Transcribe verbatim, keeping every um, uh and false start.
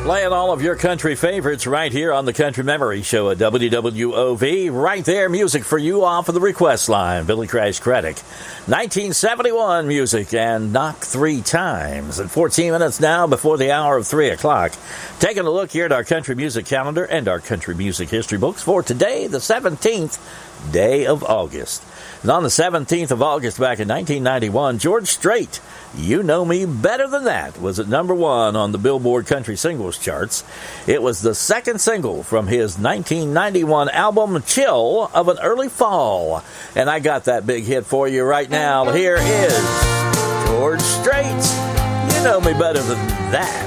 Playing all of your country favorites right here on the Country Memory Show at W W O V. Right there, music for you off of the request line. Billy Crash Craddock. nineteen seventy-one music and Knock Three Times. At fourteen minutes now before the hour of three o'clock. Taking a look here at our country music calendar and our country music history books for today, the seventeenth day of August. And on the seventeenth of August back in nineteen ninety-one, George Strait, You Know Me Better Than That, was at number one on the Billboard Country Singles charts. It was the second single from his nineteen ninety-one album, Chill of an Early Fall. And I got that big hit for you right now. Here is George Strait, You Know Me Better Than That.